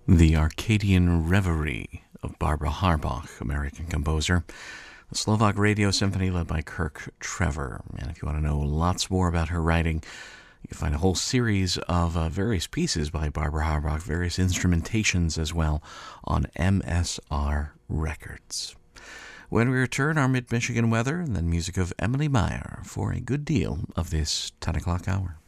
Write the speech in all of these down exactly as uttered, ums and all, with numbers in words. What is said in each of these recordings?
The Arcadian Reverie of Barbara Harbach, American composer. The Slovak Radio Symphony led by Kirk Trevor. And if you want to know lots more about her writing, you can find a whole series of uh, various pieces by Barbara Harbach, various instrumentations as well, on M S R Records. When we return, our mid-Michigan weather, and then music of Emily Meyer for a good deal of this ten o'clock hour.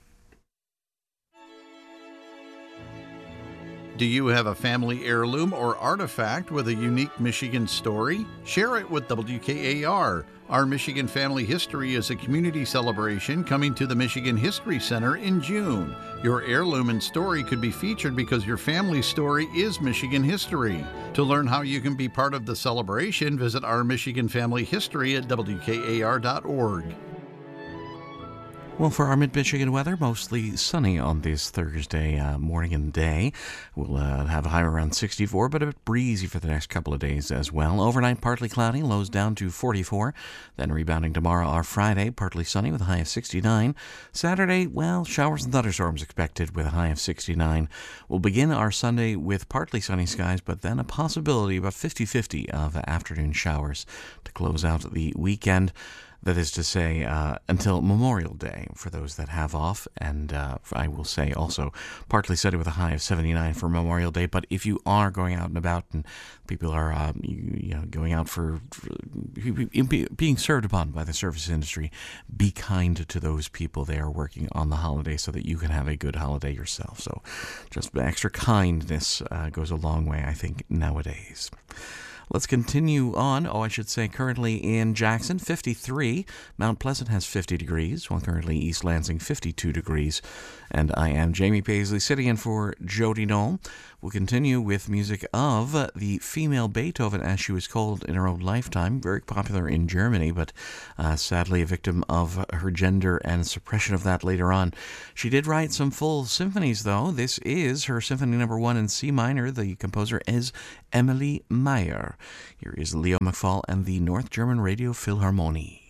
Do you have a family heirloom or artifact with a unique Michigan story? Share it with W K A R. Our Michigan Family History is a community celebration coming to the Michigan History Center in June. Your heirloom and story could be featured because your family's story is Michigan history. To learn how you can be part of the celebration, visit our Michigan Family History at W K A R dot org. Well, for our mid-Michigan weather, mostly sunny on this Thursday uh, morning and day. We'll uh, have a high around sixty-four, but a bit breezy for the next couple of days as well. Overnight, partly cloudy, lows down to forty-four. Then rebounding tomorrow, our Friday, partly sunny with a high of sixty-nine. Saturday, well, showers and thunderstorms expected with a high of sixty-nine. We'll begin our Sunday with partly sunny skies, but then a possibility about fifty-fifty of afternoon showers to close out the weekend. That is to say, uh, until Memorial Day for those that have off. And uh, I will say also partly sunny with a high of seventy-nine for Memorial Day. But if you are going out and about and people are uh, you, you know, going out for, for being served upon by the service industry, be kind to those people. They are working on the holiday so that you can have a good holiday yourself. So just extra kindness uh, goes a long way, I think, nowadays. Let's continue on. Oh, I should say currently in Jackson, fifty-three. Mount Pleasant has fifty degrees, while currently East Lansing, fifty-two degrees. And I am Jamie Paisley, sitting in for Jody Knoll. We'll continue with music of the female Beethoven, as she was called in her own lifetime. Very popular in Germany, but uh, sadly a victim of her gender and suppression of that later on. She did write some full symphonies, though. This is her Symphony Number One in C minor. The composer is Emily Meyer. Here is Leo McFall and the North German Radio Philharmonie.